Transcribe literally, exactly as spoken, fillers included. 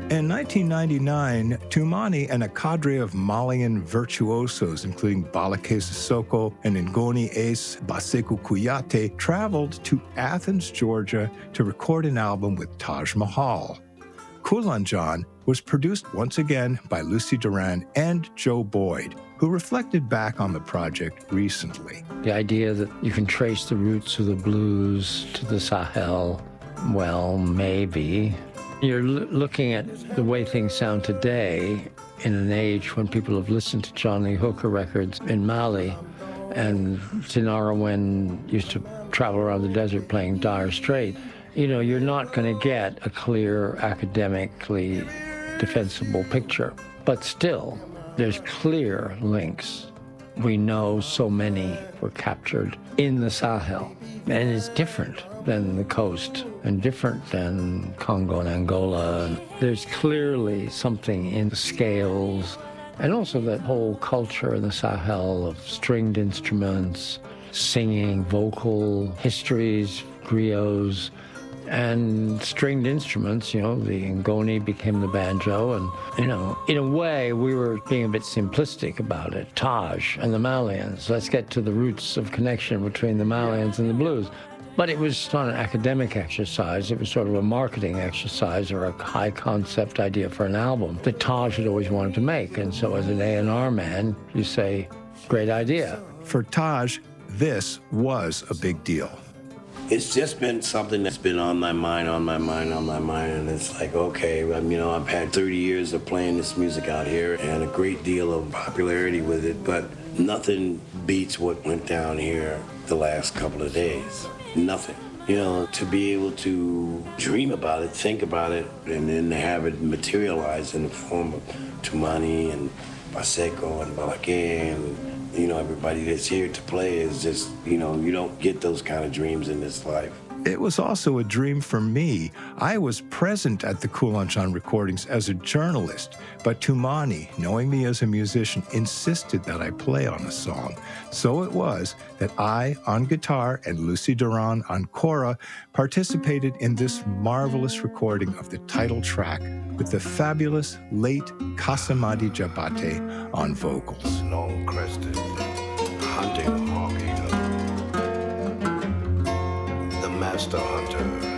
In nineteen ninety-nine, Toumani and a cadre of Malian virtuosos, including Balake Sissoko and Ngoni Ace Baseku Kuyate, traveled to Athens, Georgia to record an album with Taj Mahal. Kulanjan was produced once again by Lucy Duran and Joe Boyd, who reflected back on the project recently. The idea that you can trace the roots of the blues to the Sahel, well, maybe. You're l- looking at the way things sound today in an age when people have listened to John Lee Hooker records in Mali, and Tinara Wen used to travel around the desert playing Dire Straits. You know, you're not going to get a clear, academically defensible picture. But still, there's clear links. We know so many were captured in the Sahel, and it's different than the coast and different than Congo and Angola. There's clearly something in the scales, and also that whole culture in the Sahel of stringed instruments, singing, vocal histories, griots, and stringed instruments. You know, the Ngoni became the banjo, and, you know, in a way, we were being a bit simplistic about it. Taj and the Malians. Let's get to the roots of connection between the Malians and the blues. But it was not an academic exercise. It was sort of a marketing exercise or a high-concept idea for an album that Taj had always wanted to make. And so as an A and R man, you say, great idea. For Taj, this was a big deal. It's just been something that's been on my mind, on my mind, on my mind, and it's like, okay, you know, I've had thirty years of playing this music out here and a great deal of popularity with it, but nothing beats what went down here the last couple of days. Nothing. You know, to be able to dream about it, think about it, and then have it materialize in the form of Toumani and Baseku and Balake and, you know, everybody that's here to play is just, you know, you don't get those kind of dreams in this life. It was also a dream for me. I was present at the Kulanjan recordings as a journalist, but Toumani, knowing me as a musician, insisted that I play on the song. So it was that I, on guitar, and Lucy Duran on kora, participated in this marvelous recording of the title track with the fabulous late Kasamadi Jabate on vocals. Long-crested, hunting hawk eater. Master hunter.